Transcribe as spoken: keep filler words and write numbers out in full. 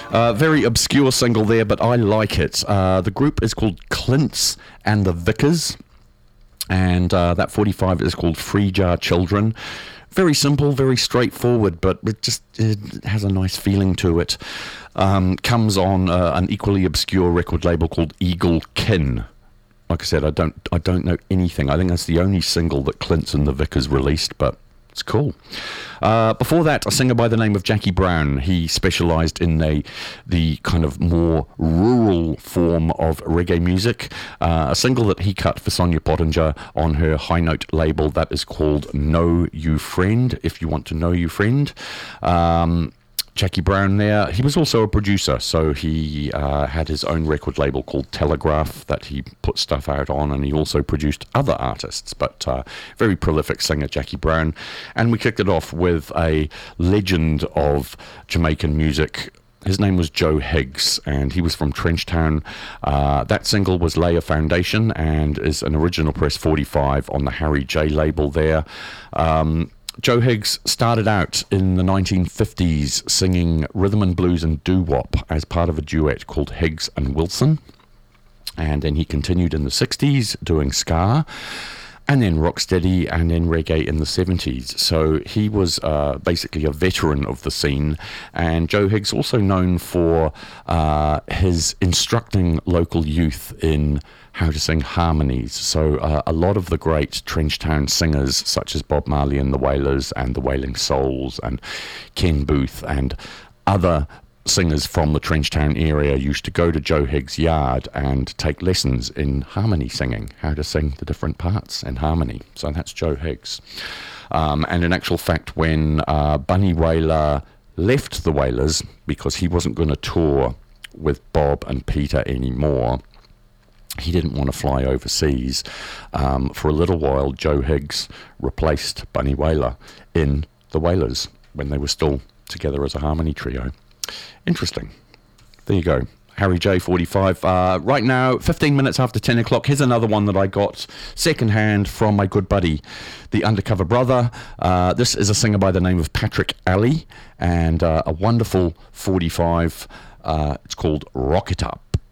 Uh, very obscure single there, but I like it. Uh, the group is called Clints and the Vickers, and uh, that forty-five is called Free Jar Children. Very simple, very straightforward, but it just it has a nice feeling to it. Um, comes on uh, an equally obscure record label called Eagle Kin. Like I said, I don't I don't know anything. I think that's the only single that Clints and the Vickers released, but it's cool. Uh, before that, a singer by the name of Jackie Brown. He specialised in the, the kind of more rural form of reggae music. Uh, a single that he cut for Sonia Pottinger on her High Note label that is called Know You Friend, if you want to know you friend. Um, Jackie Brown there. He was also a producer, so he uh, had his own record label called Telegraph that he put stuff out on, and he also produced other artists, but uh, very prolific singer, Jackie Brown. And we kicked it off with a legend of Jamaican music. His name was Joe Higgs, and he was from Trenchtown. Uh, that single was Lay a Foundation and is an original press forty-five on the Harry J label there. Um, Joe Higgs started out in the nineteen fifties singing rhythm and blues and doo-wop as part of a duet called Higgs and Wilson. And then he continued in the sixties doing ska, and then rocksteady, and then reggae in the seventies. So he was uh, basically a veteran of the scene. And Joe Higgs also known for uh, his instructing local youth in how to sing harmonies. So uh, a lot of the great Trenchtown singers, such as Bob Marley and the Wailers and the Wailing Souls and Ken Booth and other singers from the Trenchtown area, used to go to Joe Higgs' yard and take lessons in harmony singing, how to sing the different parts in harmony. So that's Joe Higgs. Um, and in actual fact, when uh, Bunny Wailer left the Wailers, because he wasn't going to tour with Bob and Peter anymore, he didn't want to fly overseas. Um, for a little while, Joe Higgs replaced Bunny Wailer in the Wailers when they were still together as a harmony trio. Interesting. There you go. Harry J forty-five. Uh, right now, fifteen minutes after ten o'clock, here's another one that I got secondhand from my good buddy, the Undercover Brother. Uh, this is a singer by the name of Patrick Alley, and uh, a wonderful forty-five. Uh, it's called Rock It Up.